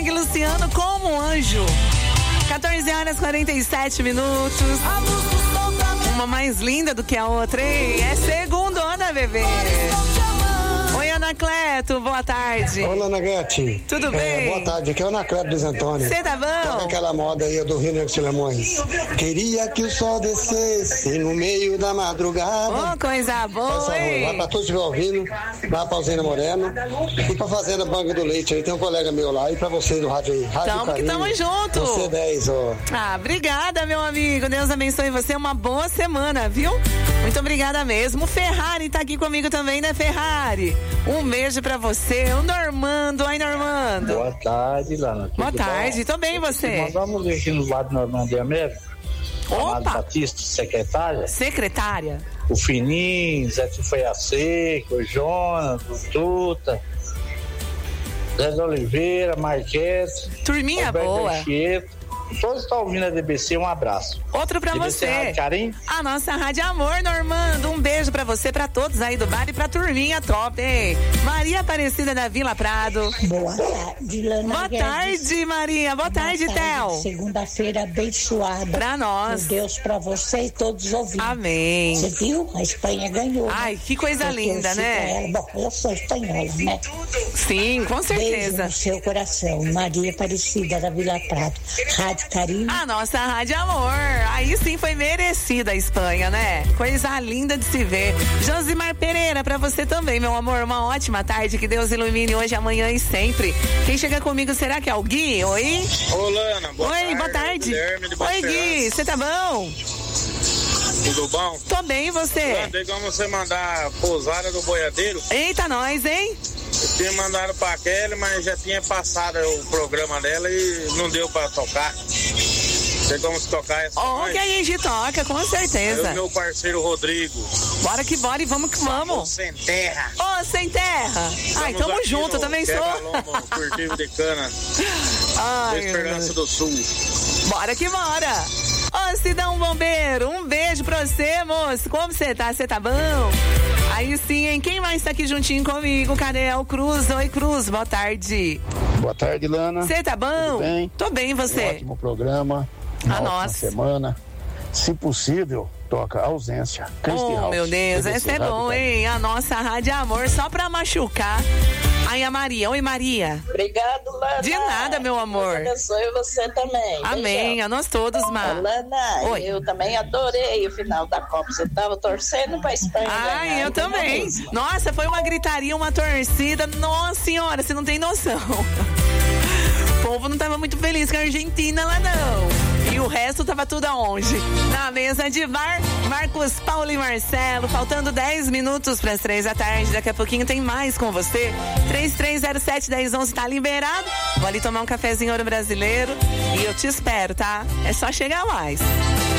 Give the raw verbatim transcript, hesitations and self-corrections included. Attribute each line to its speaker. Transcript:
Speaker 1: Doug Luciano, Como um Anjo. quatorze horas e quarenta e sete minutos. Uma mais linda do que a outra, hein? É segundona, bebê. Oi, Anacleto, boa tarde.
Speaker 2: Olá, Naguete.
Speaker 1: Tudo bem?
Speaker 2: É, boa tarde, aqui é o Anacleto dos Antônio.
Speaker 1: Você tá bom?
Speaker 2: Toca aquela moda aí do Rio Negro de Lemões. Queria que o sol descesse no meio da madrugada.
Speaker 1: Oh, coisa boa,
Speaker 2: essa
Speaker 1: hein?
Speaker 2: Vai pra todos que estão ouvindo, lá pra Alzena Moreno e pra Fazenda Banca do Leite aí, tem um colega meu lá, e pra você do rádio aí. Rádio
Speaker 1: Tamo que
Speaker 2: Carinho,
Speaker 1: tamo junto.
Speaker 2: Você dez, ó.
Speaker 1: Ah, obrigada, meu amigo. Deus abençoe você. Uma boa semana, viu? Muito obrigada mesmo. O Ferrari tá aqui comigo também, né, Ferrari? Um beijo pra você. O Normando. Ai, Normando.
Speaker 3: Boa tarde, Lana.
Speaker 1: Boa tarde. Tô bem, e você?
Speaker 3: Nós vamos ver aqui no lado do Normando de América. Amado
Speaker 1: Opa!
Speaker 3: Batista, secretária.
Speaker 1: Secretária.
Speaker 3: O Fininho, Zé Feia Seca, o Jonas, o Tuta, Zé de Oliveira, Marquete.
Speaker 1: Turminha
Speaker 3: Roberto
Speaker 1: boa.
Speaker 3: Anchieta. Todos estão ouvindo a D B C, um abraço.
Speaker 1: Outro pra
Speaker 3: D B C
Speaker 1: você.
Speaker 3: Rádio Carinho.
Speaker 1: A nossa Rádio Amor, Normando. Um beijo pra você, pra todos aí do bar e pra turminha top, hein? Maria Aparecida da Vila Prado.
Speaker 4: Boa tarde, Lana
Speaker 1: Boa
Speaker 4: Guedes.
Speaker 1: tarde, Maria. Boa tarde, Theo.
Speaker 4: Segunda-feira abençoada.
Speaker 1: Pra nós.
Speaker 4: Por Deus, pra você e todos os ouvintes.
Speaker 1: Amém.
Speaker 4: Você viu? A Espanha ganhou.
Speaker 1: Ai,
Speaker 4: né?
Speaker 1: que coisa
Speaker 4: Eu
Speaker 1: linda,
Speaker 4: torci
Speaker 1: né?
Speaker 4: pra ela. Bom, eu sou espanhola, né?
Speaker 1: Sim, com
Speaker 4: Beijo
Speaker 1: certeza.
Speaker 4: no seu coração. Maria Aparecida da Vila Prado. Rádio Carinho.
Speaker 1: A nossa Rádio Amor. Aí sim foi merecida a Espanha, né? Coisa linda de se ver. Josimar Pereira, pra você também, meu amor. Uma ótima tarde. Que Deus ilumine hoje, amanhã e sempre. Quem chega comigo, será que é o Gui? Oi?
Speaker 5: Ô, Lana, boa
Speaker 1: Oi,
Speaker 5: tarde.
Speaker 1: boa tarde.
Speaker 5: Guilherme de Boa
Speaker 1: Oi, Gui. Você tá bom?
Speaker 5: Tudo bom?
Speaker 1: Tô bem, e você?
Speaker 5: Lana, tem como você mandar a pousada do boiadeiro?
Speaker 1: Eita, nós, hein?
Speaker 5: Eu tinha mandado pra Kelly, mas já tinha passado o programa dela e não deu pra tocar. Tem como se tocar essa?
Speaker 1: Ó, que a gente toca, com certeza.
Speaker 5: Eu e meu parceiro Rodrigo.
Speaker 1: Bora que bora e vamos que vamos.
Speaker 5: Sem terra.
Speaker 1: Ô, sem terra. Ai,
Speaker 5: Estamos
Speaker 1: tamo
Speaker 5: aqui
Speaker 1: junto,
Speaker 5: no
Speaker 1: também sou.
Speaker 5: Quebra-lombo, Curtivo de Cana.
Speaker 1: Ai,
Speaker 5: Esperança do Sul.
Speaker 1: Bora que bora. Ô, Cidão Bombeiro, um beijo pra você, moço. Como você tá? Você tá bom? Aí sim, hein? Quem mais tá aqui juntinho comigo? Cadê? É o Cruz. Oi, Cruz, boa tarde.
Speaker 6: Boa tarde, Lana.
Speaker 1: Você tá bom?
Speaker 6: Tudo bem?
Speaker 1: Tô bem, e você?
Speaker 6: Um ótimo programa. Uma
Speaker 1: A
Speaker 6: ótima
Speaker 1: nossa.
Speaker 6: semana. Se possível, toca Ausência. Christy
Speaker 1: Oh,
Speaker 6: House.
Speaker 1: meu Deus,
Speaker 6: D B C
Speaker 1: esse é
Speaker 6: Rádio
Speaker 1: bom,
Speaker 6: Carinho.
Speaker 1: hein? A nossa Rádio Amor, só pra machucar. Aí a Maria. Oi, Maria.
Speaker 7: Obrigado, Lana.
Speaker 1: De nada, meu amor.
Speaker 7: Deus abençoe você também.
Speaker 1: Amém.
Speaker 7: Beijão.
Speaker 1: A nós todos, Mar.
Speaker 7: Ô, Lana,
Speaker 1: Oi.
Speaker 7: eu também adorei o final da Copa. Você tava torcendo pra Espanha ganhar.
Speaker 1: Ai, eu
Speaker 7: então
Speaker 1: também.
Speaker 7: vamos.
Speaker 1: Nossa, foi uma gritaria, uma torcida. Nossa senhora, você não tem noção. O povo não tava muito feliz com a Argentina lá, não. E o resto tava tudo aonde? Na mesa de bar, Marcos, Paulo e Marcelo. Faltando dez minutos para as três da tarde. Daqui a pouquinho tem mais com você. três três zero sete, um zero um zero tá liberado. Vou ali tomar um cafezinho Ouro Brasileiro. E eu te espero, tá? É só chegar mais.